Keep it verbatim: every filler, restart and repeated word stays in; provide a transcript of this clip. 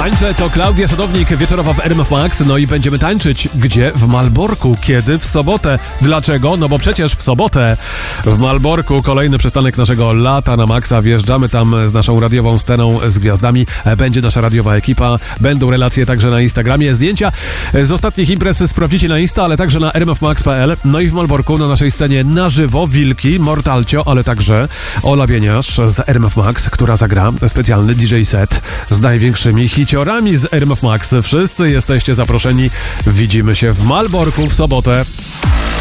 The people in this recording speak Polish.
Tańczę to Klaudia Sadownik, wieczorowa w R M F Max. No i będziemy tańczyć. Gdzie? W Malborku. Kiedy? W sobotę. Dlaczego? No bo przecież w sobotę w Malborku kolejny przystanek naszego lata na Maxa. Wjeżdżamy tam z naszą radiową sceną, z gwiazdami. Będzie nasza radiowa ekipa. Będą relacje także na Instagramie. Zdjęcia z ostatnich imprez sprawdzicie na Insta, ale także na r m f max kropka p l. No i w Malborku na naszej scenie na żywo Wilki, Mortalcio, ale także Ola Bieniasz z R M F Max, która zagra specjalny D J set z największymi hiciorami z R M F Max. Wszyscy jesteście zaproszeni. Widzimy się w Malborku w sobotę.